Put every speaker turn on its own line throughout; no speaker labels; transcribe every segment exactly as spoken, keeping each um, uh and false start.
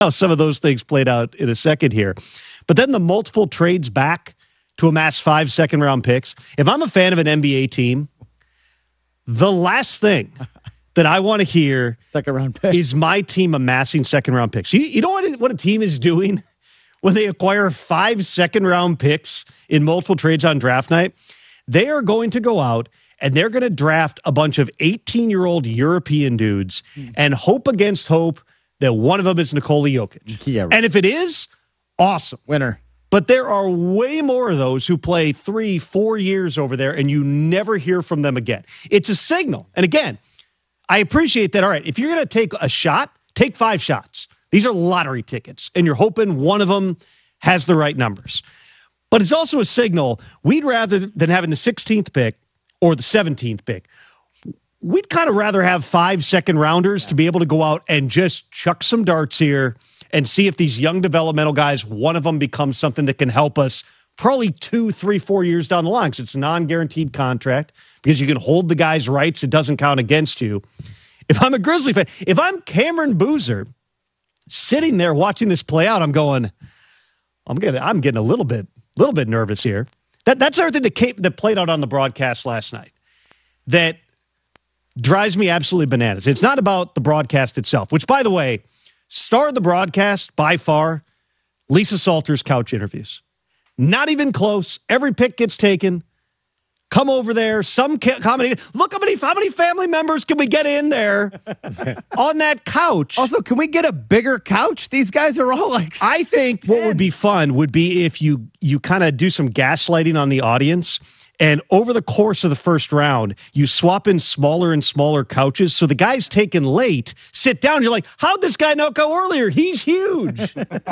how some of those things played out in a second here. But then the multiple trades back to amass five second-round picks. If I'm a fan of an N B A team, the last thing that I want to hear
second-round pick
is my team amassing second-round picks. You, you know what, what a team is doing when they acquire five second-round picks in multiple trades on draft night? They are going to go out and they're going to draft a bunch of eighteen-year-old European dudes mm. and hope against hope that one of them is Nikola Jokic.
Yeah, right.
And if it is, awesome.
Winner.
But there are way more of those who play three, four years over there, and you never hear from them again. It's a signal. And again, I appreciate that. All right, if you're going to take a shot, take five shots. These are lottery tickets, and you're hoping one of them has the right numbers. But it's also a signal. We'd rather than having the sixteenth pick or the seventeenth pick, we'd kind of rather have five second rounders yeah. to be able to go out and just chuck some darts here and see if these young developmental guys, one of them becomes something that can help us probably two, three, four years down the line, because it's a non-guaranteed contract, because you can hold the guy's rights. It doesn't count against you. If I'm a Grizzly fan, if I'm Cameron Boozer sitting there watching this play out, I'm going, I'm getting, I'm getting a little bit, little bit nervous here. That that's everything that came, that played out on the broadcast last night that drives me absolutely bananas. It's not about the broadcast itself, which, by the way, star of the broadcast by far, Lisa Salter's couch interviews. Not even close. Every pick gets taken. Come over there. Some comedy. Look how many how many family members can we get in there on that couch?
Also, can we get a bigger couch? These guys are all like six,
I think
ten.
What would be fun would be if you you kind of do some gaslighting on the audience, and over the course of the first round, you swap in smaller and smaller couches. So the guys taken late sit down. You're like, how'd this guy not go earlier? He's huge.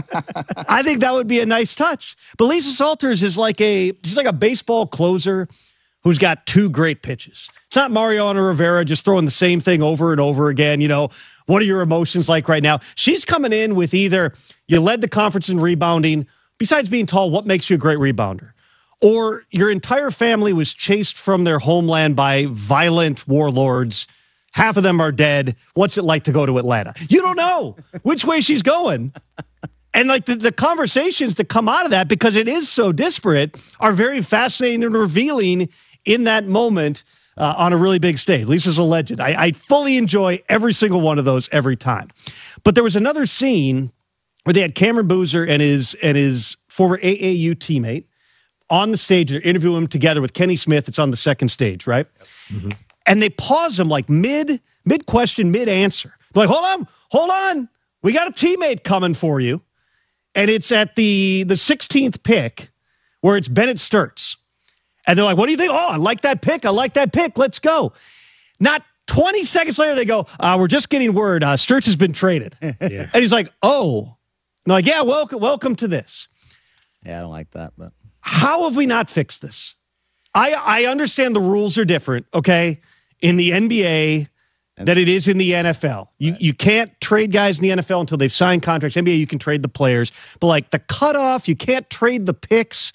I think that would be a nice touch. But Lisa Salters is like a she's like a baseball closer who's got two great pitches. It's not Mariano Rivera just throwing the same thing over and over again. You know, what are your emotions like right now? She's coming in with either you led the conference in rebounding, besides being tall, what makes you a great rebounder? Or your entire family was chased from their homeland by violent warlords. Half of them are dead. What's it like to go to Atlanta? You don't know which way she's going. And like the, the conversations that come out of that, because it is so disparate, are very fascinating and revealing in that moment uh, on a really big stage. Lisa's a legend. I, I fully enjoy every single one of those every time. But there was another scene where they had Cameron Boozer and his and his former A A U teammate on the stage. They're interviewing him together with Kenny Smith. It's on the second stage, right? Mm-hmm. And they pause him like mid mid question, mid answer. They're like, hold on, hold on. We got a teammate coming for you. And it's at the the sixteenth pick where it's Bennett Sturtz. And they're like, what do you think? Oh, I like that pick. I like that pick. Let's go. Not twenty seconds later, they go, uh, we're just getting word. Uh, Sturtz has been traded. Yeah. And he's like, oh. And they're like, yeah, welcome, welcome to this.
Yeah, I don't like that. But
how have we not fixed this? I, I understand the rules are different, okay, in the N B A than it is in the N F L. You right. you can't trade guys in the N F L until they've signed contracts. N B A, you can trade the players. But like the cutoff, you can't trade the picks.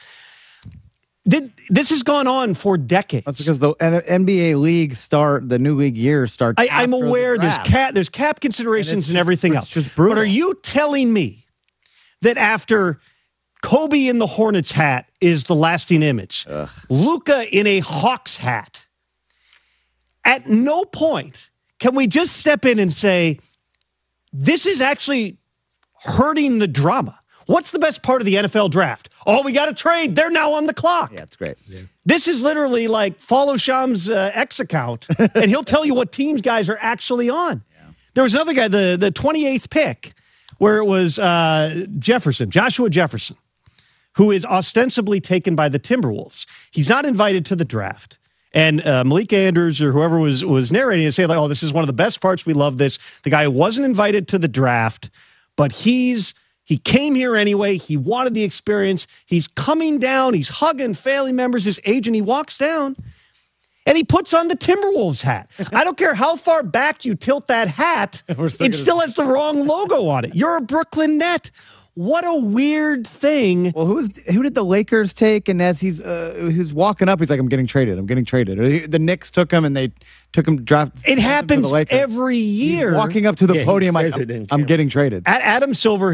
This has gone on for decades.
That's because the N B A league start, the new league year starts.
I, I'm aware the there's cap, there's cap considerations and, and just, everything else.
Just brutal.
But are you telling me that after Kobe in the Hornets hat is the lasting image, Ugh. Luka in a Hawks hat, at no point can we just step in and say, this is actually hurting the drama? What's the best part of the N F L draft? Oh, we got to trade. They're now on the clock.
Yeah, it's great. Yeah.
This is literally like follow Sham's uh, X account, and he'll tell you what teams guys are actually on. Yeah. There was another guy, the, the twenty-eighth pick, where it was uh, Jefferson, Joshua Jefferson, who is ostensibly taken by the Timberwolves. He's not invited to the draft. And uh, Malik Andrews or whoever was was narrating and say, like, oh, this is one of the best parts. We love this. The guy who wasn't invited to the draft, but he's he came here anyway. He wanted the experience. He's coming down. He's hugging family members, his agent. He walks down. And he puts on the Timberwolves hat. I don't care how far back you tilt that hat, it still has the wrong logo on it. You're a Brooklyn Net. What a weird thing.
Well, who was who did the Lakers take? And as he's uh, he's walking up, he's like, "I'm getting traded. I'm getting traded." Or he, the Knicks took him, and they took him draft.
It happens every year.
He's walking up to the
Yeah,
podium,
he
like,
says it in
"I'm, I'm
camera.
getting traded."
Adam Silver